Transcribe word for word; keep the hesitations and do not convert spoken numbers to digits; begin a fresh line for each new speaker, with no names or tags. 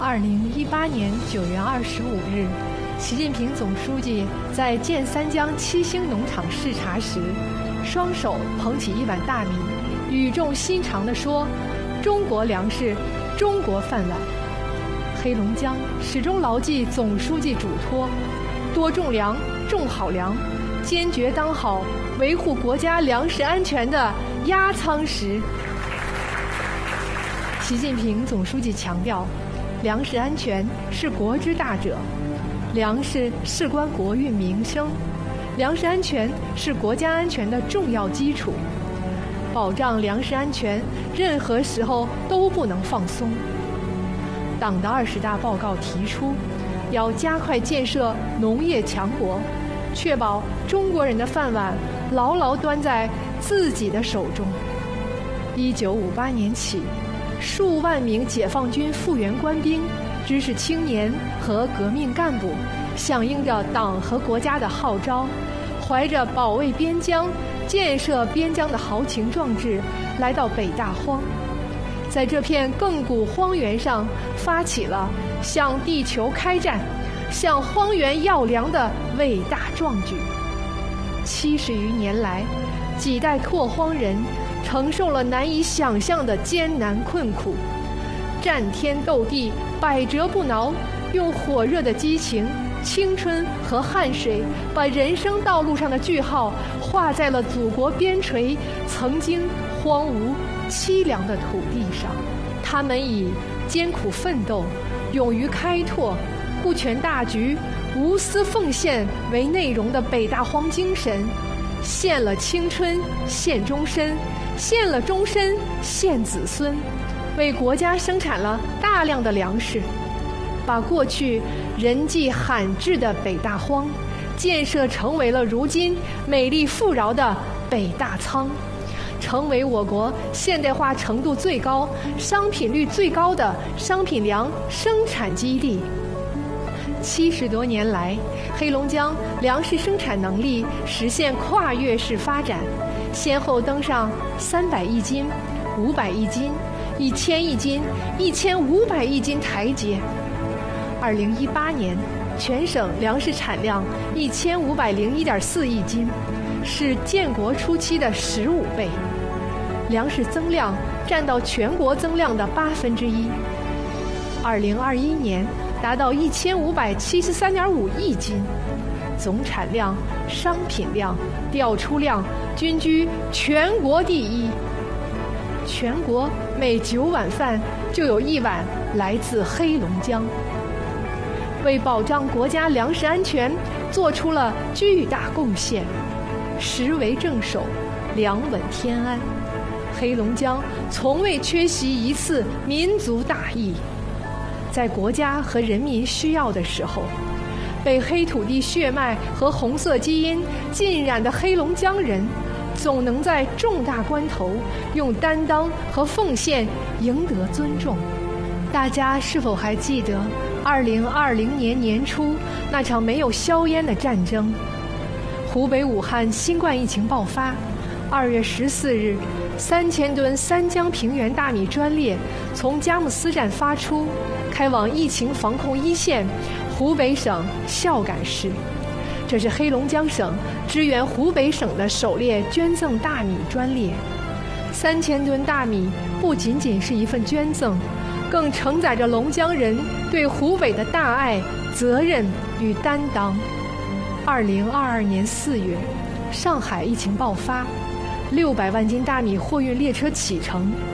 二零一八年九月二十五日，习近平总书记在建三江七星农场视察时，双手捧起一碗大米，语重心长地说：“中国粮食，中国饭碗。”黑龙江始终牢记总书记嘱托，多种粮，种好粮，坚决当好维护国家粮食安全的压舱石。习近平总书记强调，粮食安全是国之大者，粮食事关国运民生，粮食安全是国家安全的重要基础，保障粮食安全，任何时候都不能放松。党的二十大报告提出，要加快建设农业强国，确保中国人的饭碗牢牢端在自己的手中。一九五八年起，数万名解放军复员官兵、知识青年和革命干部，响应着党和国家的号召，怀着保卫边疆、建设边疆的豪情壮志，来到北大荒，在这片亘古荒原上发起了向地球开战、向荒原要粮的伟大壮举。七十余年来，几代拓荒人承受了难以想象的艰难困苦，战天斗地，百折不挠，用火热的激情、青春和汗水，把人生道路上的句号画在了祖国边陲曾经荒芜凄凉的土地上。他们以艰苦奋斗、勇于开拓、顾全大局、无私奉献为内容的北大荒精神，献了青春，献终身，献了终身，献子孙，为国家生产了大量的粮食，把过去人迹罕至的北大荒建设成为了如今美丽富饶的北大仓，成为我国现代化程度最高、商品率最高的商品粮生产基地。七十多年来，黑龙江粮食生产能力实现跨越式发展，先后登上三百亿斤、五百亿斤、一千亿斤、一千五百亿斤台阶。二零一八年，全省粮食产量一千五百零一点四亿斤，是建国初期的十五倍，粮食增量占到全国增量的八分之一。二零二一年达到一千五百七十三点五亿斤，总产量、商品量、调出量均居全国第一。全国每九碗饭就有一碗来自黑龙江，为保障国家粮食安全做出了巨大贡献。食为正守，粮稳天安。黑龙江从未缺席一次民族大义。在国家和人民需要的时候，被黑土地血脉和红色基因浸染的黑龙江人，总能在重大关头用担当和奉献赢得尊重。大家是否还记得二零二零年年初那场没有硝烟的战争？湖北武汉新冠疫情爆发，二月十四日，三千吨三江平原大米专列从佳木斯站发出，开往疫情防控一线湖北省孝感市。这是黑龙江省支援湖北省的首列捐赠大米专列。三千吨大米不仅仅是一份捐赠，更承载着龙江人对湖北的大爱、责任与担当。二零二二年四月，上海疫情爆发，六百万斤大米货运列车启程，